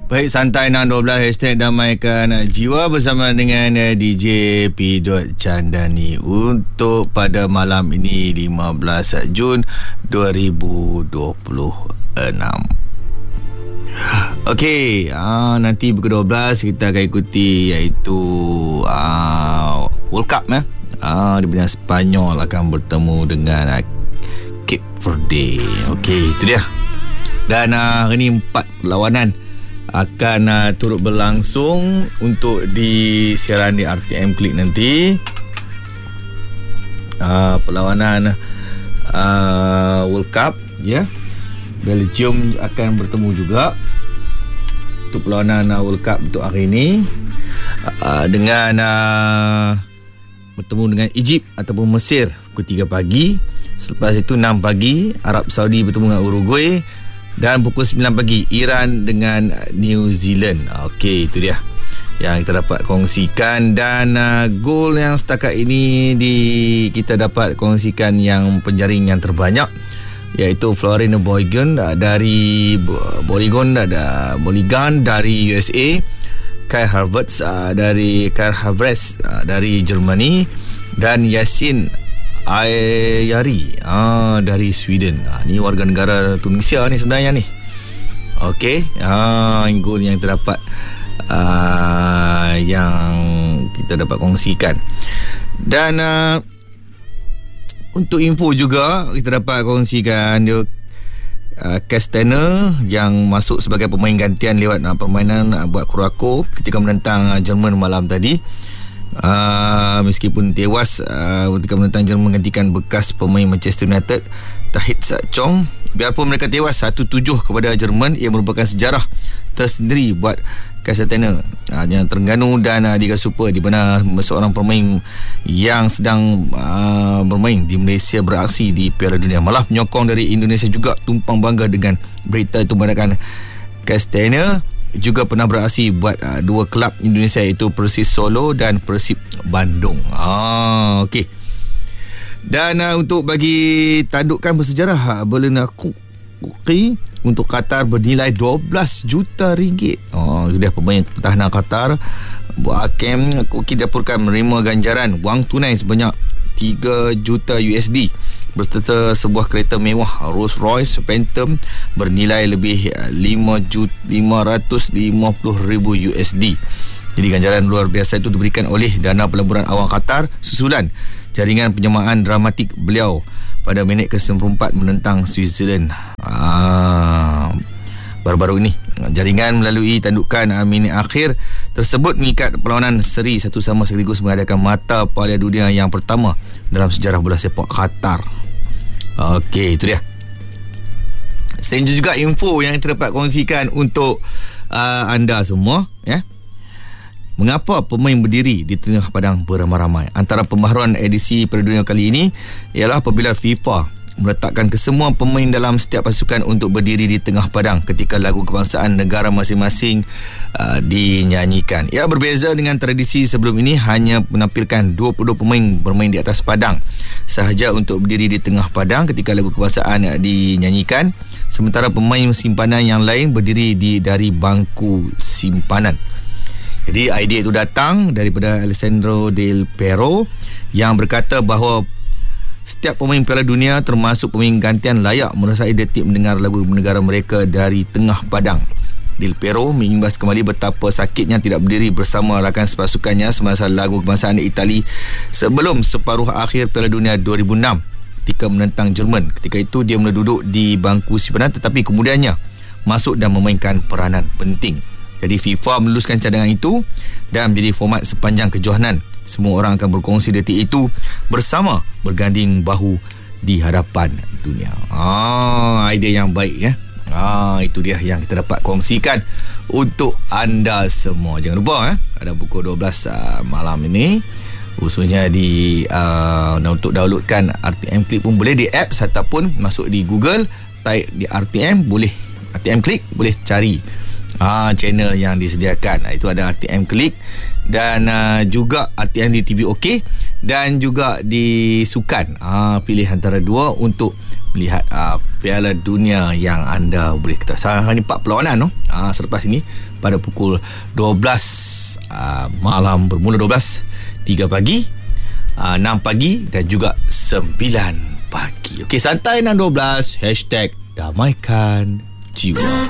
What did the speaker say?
Baik, Santai 612 hashtag damaikan jiwa bersama dengan DJ P. Chandani untuk pada malam ini 15 Jun 2026. Okey, nanti pukul 12 kita akan ikuti iaitu World Cup di benua Sepanyol akan bertemu dengan Cape Verde. Okey, itu dia. Dan hari ini 4 perlawanan akan turut berlangsung untuk di siaran di RTM Klik nanti. Perlawanan World Cup, ya. Belgium akan bertemu juga untuk perlawanan World Cup untuk hari ini, dengan bertemu dengan Egypt ataupun Mesir pukul 3 pagi. Selepas itu 6 pagi Arab Saudi bertemu dengan Uruguay, dan pukul 9 pagi Iran dengan New Zealand. Okey, itu dia yang kita dapat kongsikan. Dan gol yang setakat ini kita dapat kongsikan yang penjaring yang terbanyak, iaitu Florent Boygun dari Boligan dari USA, Kai Havertz dari Germany, dan Yasin Ayari dari Sweden. Ni warga negara Tunisia ni sebenarnya ni. Okey, gol yang terdapat yang kita dapat kongsikan. Dan untuk info juga kita dapat kongsikan dia Castaner yang masuk sebagai pemain gantian lewat permainan buat Curacao ketika menentang Jerman malam tadi. Meskipun tewas ketika menentang Jerman menggantikan bekas pemain Manchester United Tahith Chong. Biarpun mereka tewas 1-7 kepada Jerman, ia merupakan sejarah tersendiri buat Castaner yang Terengganu dan Liga Super, di mana seorang pemain yang sedang bermain di Malaysia beraksi di Piala Dunia. Malah penyokong dari Indonesia juga tumpang bangga dengan berita itu, mengatakan Castaner juga pernah beraksi buat dua kelab Indonesia, iaitu Persis Solo dan Persib Bandung. Okey. Dan untuk bagi tandukan bersejarah Berlina Kuki untuk Qatar bernilai 12 juta ringgit. Itu dia pemain pertahanan Qatar. Buat Hakim, Kuki dapurkan menerima ganjaran wang tunai sebanyak 3 juta USD berserta sebuah kereta mewah Rolls Royce Phantom bernilai lebih 5,550,000 USD. Jadi ganjaran luar biasa itu diberikan oleh Dana Pelaburan Awam Qatar susulan jaringan penyamaan dramatik beliau pada minit ke-94 menentang Switzerland baru-baru ini. Jaringan melalui tandukan minit akhir tersebut mengikat perlawanan seri satu sama sekaligus mengadakan mata Piala Dunia yang pertama dalam sejarah bola sepak Qatar. Okey, itu dia. Selain itu juga info yang kita dapat kongsikan untuk anda semua, ya. Mengapa pemain berdiri di tengah padang beramai-ramai? Antara pembaharuan edisi Piala Dunia kali ini ialah apabila FIFA meletakkan kesemua pemain dalam setiap pasukan untuk berdiri di tengah padang ketika lagu kebangsaan negara masing-masing dinyanyikan. Ia berbeza dengan tradisi sebelum ini, hanya menampilkan 22 pemain bermain di atas padang sahaja untuk berdiri di tengah padang ketika lagu kebangsaan dinyanyikan, sementara pemain simpanan yang lain berdiri dari bangku simpanan. Jadi idea itu datang daripada Alessandro Del Piero yang berkata bahawa setiap pemain Piala Dunia termasuk pemain gantian layak merasai detik mendengar lagu negara mereka dari tengah padang. Del Piero mengimbas kembali betapa sakitnya tidak berdiri bersama rakan sepasukannya semasa lagu kebangsaan Itali sebelum separuh akhir Piala Dunia 2006 ketika menentang Jerman. Ketika itu dia mula duduk di bangku simpanan tetapi kemudiannya masuk dan memainkan peranan penting. Jadi FIFA meluluskan cadangan itu dan menjadi format sepanjang kejohanan. Semua orang akan berkongsi detik itu bersama berganding bahu di hadapan dunia. Idea yang baik, ya. Itu dia yang kita dapat kongsikan untuk anda semua. Jangan lupa ada pukul 12 malam ini, khususnya di untuk downloadkan RTM Klik pun boleh di apps ataupun masuk di Google, type di RTM, boleh RTM Klik, boleh cari channel yang disediakan. Itu ada RTM Klik dan juga RTM di TV OK dan juga di Sukan. Pilih antara dua untuk melihat Piala Dunia yang anda boleh ketahui. Sekarang ni 4 perlawanan selepas ini pada pukul 12 malam, bermula 12, 3 pagi, 6 pagi dan juga 9 pagi. Okey, santai 6.12 #damaikan jiwa.